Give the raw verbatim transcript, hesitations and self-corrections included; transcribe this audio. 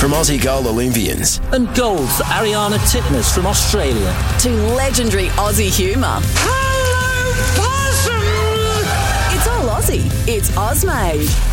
From Aussie goal Olympians and gold for Ariana Titmus from Australia. To legendary Aussie humour. Hello, possum! It's all Aussie. It's Ozmade.